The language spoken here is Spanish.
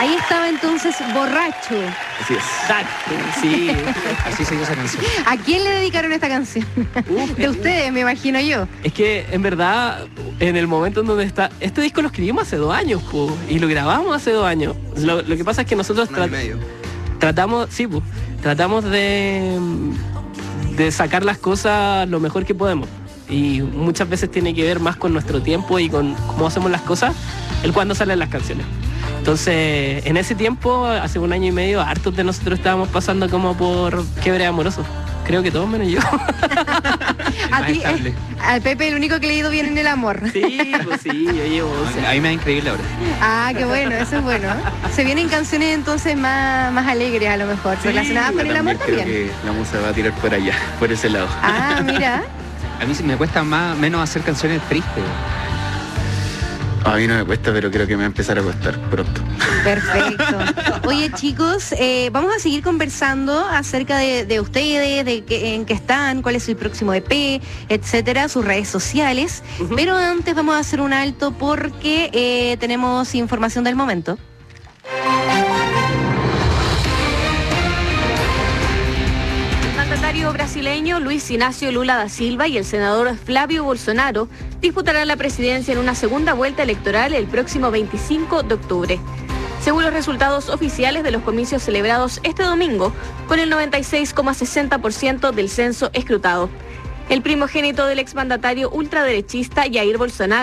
Ahí estaba entonces borracho. Así es. Exacto, sí, así se dio esa canción. ¿A quién le dedicaron esta canción? De ustedes, me imagino yo. Es que en verdad, en el momento en donde está, este disco lo escribimos hace 2 años, po, y lo grabamos hace 2 años. Lo que pasa es que nosotros Un año y medio. tratamos de sacar las cosas lo mejor que podemos. Y muchas veces tiene que ver más con nuestro tiempo y con cómo hacemos las cosas, el cuándo salen las canciones. Entonces, en ese tiempo, hace 1 año y medio, hartos de nosotros estábamos pasando como por quiebre amoroso. Creo que todos menos yo. A ti, al Pepe el único que le ha ido bien en el amor. Sí, pues sí, yo llevo. A mí me da increíble ahora. Ah, qué bueno, eso es bueno. Se vienen canciones entonces más alegres a lo mejor, relacionadas con el amor también. Creo que la música va a tirar por allá, por ese lado. Ah, mira. A mí sí me cuesta menos hacer canciones tristes. A mí no me cuesta, pero creo que me va a empezar a costar pronto. Perfecto. Oye, chicos, vamos a seguir conversando acerca de ustedes, en qué están, cuál es el próximo EP, etcétera, sus redes sociales. Pero antes vamos a hacer un alto porque tenemos información del momento. El mandatario brasileño Luis Inácio Lula da Silva y el senador Flávio Bolsonaro disputarán la presidencia en una segunda vuelta electoral el próximo 25 de octubre. Según los resultados oficiales de los comicios celebrados este domingo, con el 96,60% del censo escrutado. El primogénito del exmandatario ultraderechista Jair Bolsonaro